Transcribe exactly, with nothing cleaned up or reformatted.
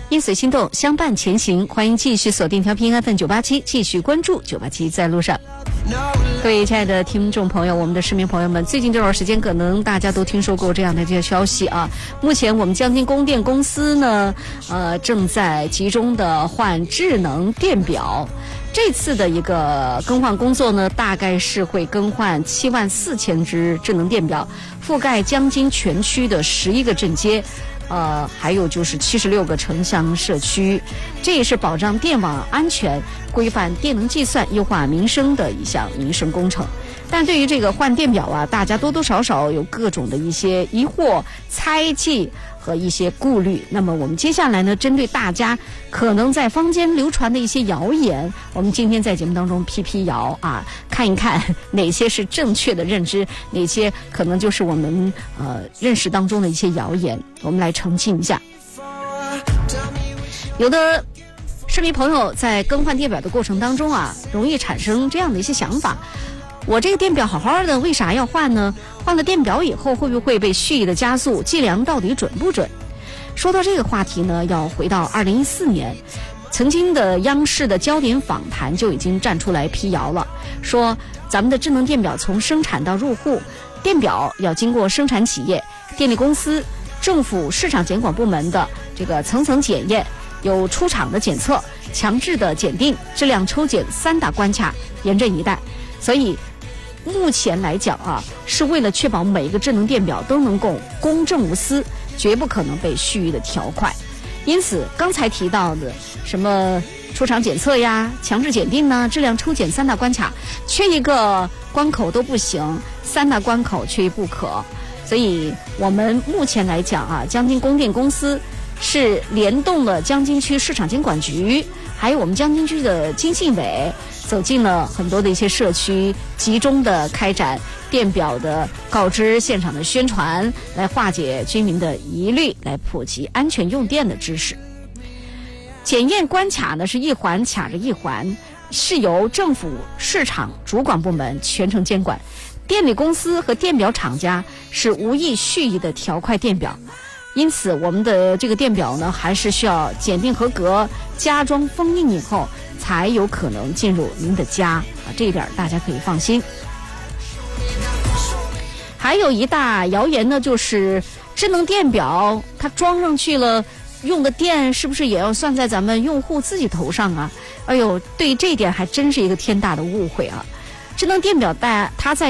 因随心动，相伴前行。欢迎继续锁定调频 F M 九八七，继续关注九八七在路上。各位亲爱的听众朋友，我们的市民朋友们，最近这段时间可能大家都听说过这样的这些消息啊。目前我们江津供电公司呢，呃，正在集中的换智能电表。这次的一个更换工作呢，大概是会更换七万四千只智能电表，覆盖江津全区的十一个镇街。呃，还有就是七十六个城乡社区，这也是保障电网安全、规范电能计算、优化民生的一项民生工程。但对于这个换电表啊，大家多多少少有各种的一些疑惑、猜忌和一些顾虑。那么我们接下来呢，针对大家可能在坊间流传的一些谣言，我们今天在节目当中辟辟谣啊，看一看哪些是正确的认知，哪些可能就是我们呃认识当中的一些谣言，我们来澄清一下。有的市民朋友在更换电表的过程当中啊，容易产生这样的一些想法：我这个电表好好的，为啥要换呢？换了电表以后会不会被蓄意的加速？计量到底准不准？说到这个话题呢，要回到二零一四年，曾经的央视的焦点访谈就已经站出来辟谣了，说咱们的智能电表从生产到入户，电表要经过生产企业、电力公司、政府市场监管部门的这个层层检验，有出厂的检测、强制的检定、质量抽检三大关卡，严阵以待。所以目前来讲啊，是为了确保每一个智能电表都能够公正无私，绝不可能被蓄意的调快。因此刚才提到的什么出厂检测呀、强制检定呢、质量抽检三大关卡，缺一个关口都不行，三大关口缺一不可。所以我们目前来讲啊，江津供电公司是联动了江津区市场监管局，还有我们江津区的经信委，走进了很多的一些社区，集中的开展电表的告知、现场的宣传，来化解居民的疑虑，来普及安全用电的知识。检验关卡呢是一环卡着一环，是由政府市场主管部门全程监管，电力公司和电表厂家是无意蓄意的调快电表。因此我们的这个电表呢，还是需要检定合格、加装封印以后才有可能进入您的家啊，这一点大家可以放心。还有一大谣言呢，就是智能电表它装上去了，用的电是不是也要算在咱们用户自己头上啊？哎呦，对这一点还真是一个天大的误会啊！智能电表带它在